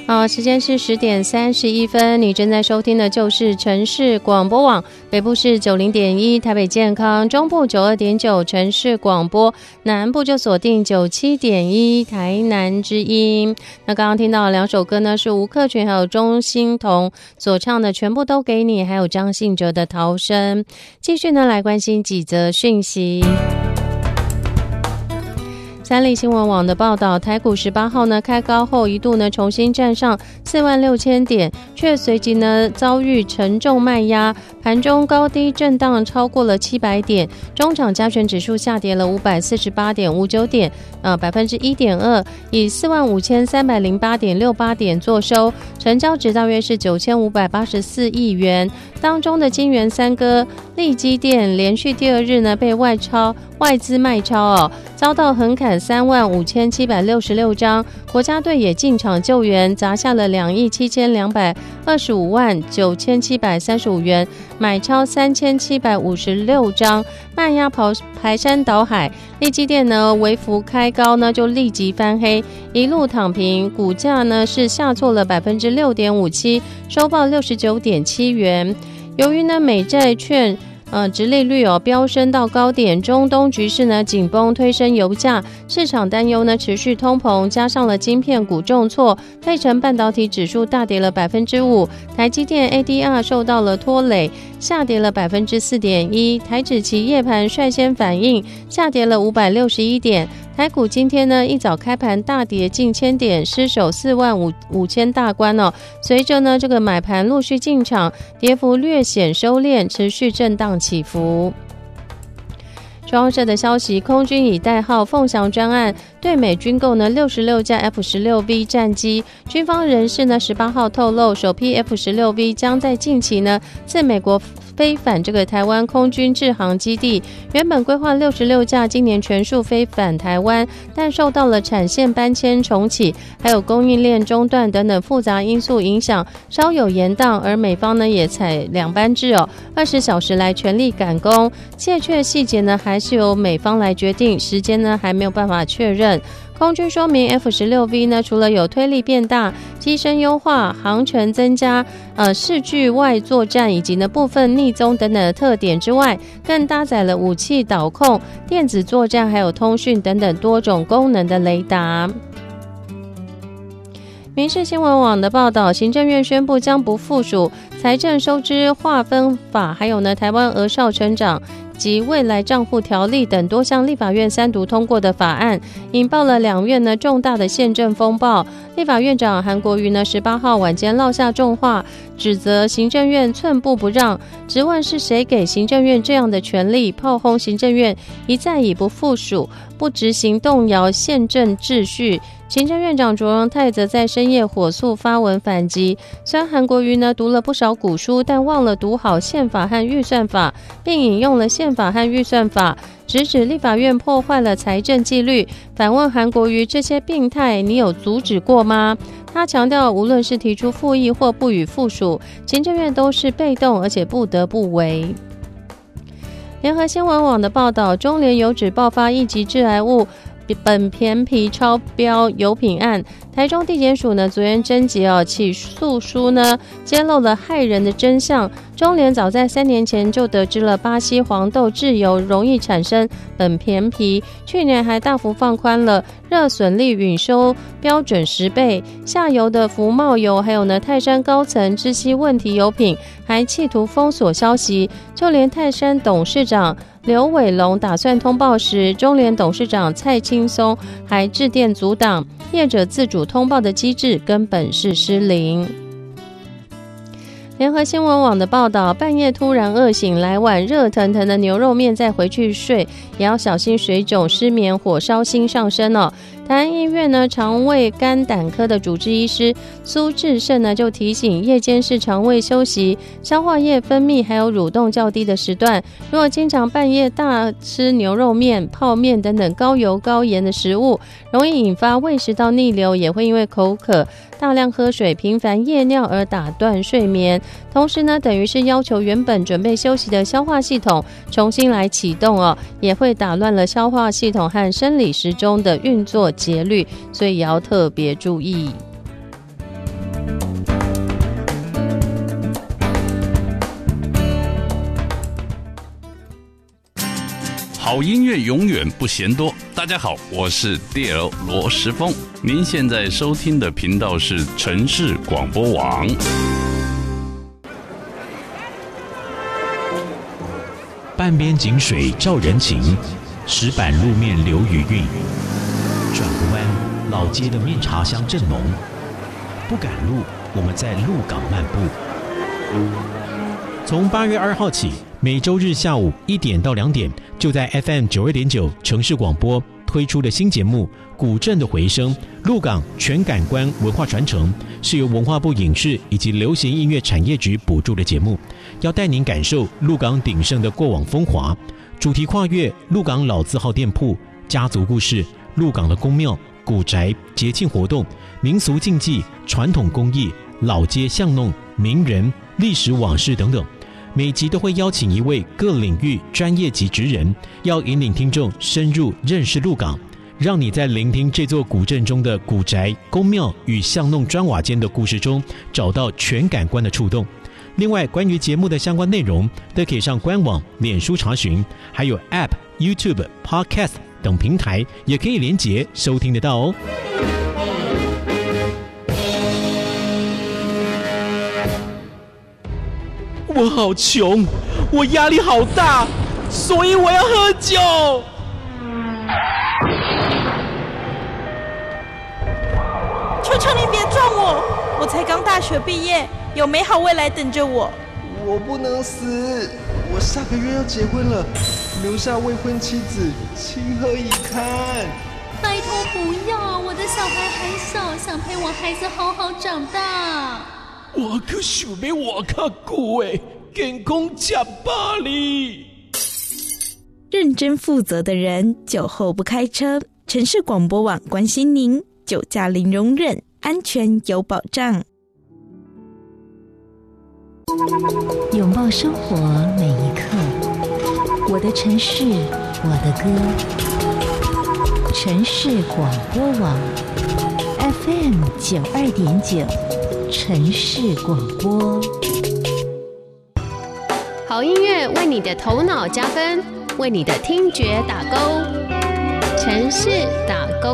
好，时间是10:31，你正在收听的就是城市广播网，北部是90.1台北健康，中部92.9城市广播，南部就锁定97.1台南之音。那刚刚听到两首歌呢，是吴克群还有钟欣桐所唱的全部都给你，还有张信哲的逃生。继续呢来关心几则讯息。三立新闻网的报道，台股18号呢开高后一度呢重新站上46000点，却随即呢遭遇沉重卖压，盘中高低震荡超过了700点，中场加权指数下跌了548.59点，1.2%，以45308.68点作收，成交值大约是9584亿元。当中的金元三哥力积电连续第二日呢被外资卖超遭到横砍35766张，国家队也进场救援，砸下了27259,735元，买超3756张，卖压排山倒海。力积电呢微幅开高呢就立即翻黑，一路躺平，股价呢是下挫了 6.57%， 收报69.7元。由于呢美债券殖利率飙升到高点，中东局势呢紧绷，推升油价，市场担忧呢持续通膨，加上了晶片股重挫，费城半导体指数大跌了 5%， 台积电 ADR 受到了拖累，下跌了 4.1%， 台指期夜盘率先反应，下跌了561点。台股今天呢一早开盘大跌近1000点，失守45000大关随着呢这个买盘陆续进场，跌幅略显收敛，持续震荡起伏。中央社的消息，空军以代号凤翔专案对美军购呢66架 F-16V 战机，军方人士呢18号透露，首批 F-16V 将在近期呢自美国飞返这个台湾空军志航基地，原本规划66架今年全数飞返台湾，但受到了产线搬迁重启，还有供应链中断等等复杂因素影响，稍有延宕，而美方呢也采2班制20小时来全力赶工，确切细节呢还是由美方来决定，时间呢还没有办法确认。空军说明 F-16V 呢除了有推力变大、机身优化、航程增加、视距外作战以及呢部分逆踪等等的特点之外，更搭载了武器导控、电子作战还有通讯等等多种功能的雷达。民视新闻网的报道，行政院宣布将不附属财政收支划分法，还有呢台湾儿少成长及未来账户条例等多项立法院3读通过的法案，引爆了两院呢重大的宪政风暴。立法院长韩国瑜呢18号晚间落下重话，指责行政院寸步不让，质问是谁给行政院这样的权利，炮轰行政院一再以不附属、不执行动摇宪政秩序。行政院长卓荣泰则在深夜火速发文反击，虽然韩国瑜呢读了不少古书，但忘了读好宪法和预算法，并引用了宪法和预算法，直指立法院破坏了财政纪律，反问韩国瑜这些病态你有阻止过吗？他强调，无论是提出复议或不予附属，行政院都是被动而且不得不为。联合新闻网的报道，中联油脂爆发一级致癌物苯醃醚超标油品案，台中地检署呢昨天侦结起诉书呢揭露了害人的真相。中联早在3年前就得知了巴西黄豆制油容易产生苯醃醚，去年还大幅放宽了热损率允收标准10倍，下游的福茂油还有呢泰山高层知悉问题油品，还企图封锁消息，就连泰山董事长刘伟龙打算通报时，中联董事长蔡青松还致电阻挡，业者自主通报的机制根本是失灵。联合新闻网的报道，半夜突然饿醒，来碗热腾腾的牛肉面再回去睡，也要小心水肿、失眠、火烧心上升台安医院呢肠胃肝胆科的主治医师苏志胜呢就提醒，夜间是肠胃休息、消化液分泌还有蠕动较低的时段，如果经常半夜大吃牛肉面、泡面等等高油高盐的食物，容易引发胃食道逆流，也会因为口渴、大量喝水、频繁夜尿而打断睡眠，同时呢等于是要求原本准备休息的消化系统重新来启动也会打乱了消化系统和生理时钟的运作节律，所以也要特别注意。 好音乐永远不嫌多。大家好，我是 DL 罗时丰，您现在收听的频道是城市广播网。 半边井水照人情，石板路面留余韵。转个弯，老街的面茶香正浓。不赶路，我们在鹿港漫步。从8月2号起，每周日下午1点到2点，就在 FM 92.9城市广播推出的新节目《古镇的回声》，鹿港全感官文化传承，是由文化部影视以及流行音乐产业局补助的节目，要带您感受鹿港鼎盛的过往风华。主题跨越鹿港老字号店铺、家族故事、鹿港的宫庙、古宅、节庆活动、民俗禁忌、传统工艺、老街巷弄、名人、历史往事等等。每集都会邀请一位各领域专业级职人，要引领听众深入认识鹿港，让你在聆听这座古镇中的古宅、宫庙与巷弄砖瓦间的故事中，找到全感官的触动。另外，关于节目的相关内容，都可以上官网、脸书查询，还有 App、YouTube、Podcast 等平台，也可以连结收听得到哦。我好穷，我压力好大，所以我要喝酒。 求求你别撞我，我才刚大学毕业，有美好未来等着我。 我不能死，我下个月要结婚了，留下未婚妻子，情何以堪？ 拜托不要，我的小孩还小，想陪我孩子好好长大。 我可想要活较久的健康吃饱哩。 认真负责的人，酒后不开车。城市广播网关心您，酒驾零容忍，安全有保障。 拥抱生活每一刻，我的城市，我的歌。城市广播网 FM 92.9。城市广播， 好音乐为你的头脑加分，为你的听觉打勾。城市打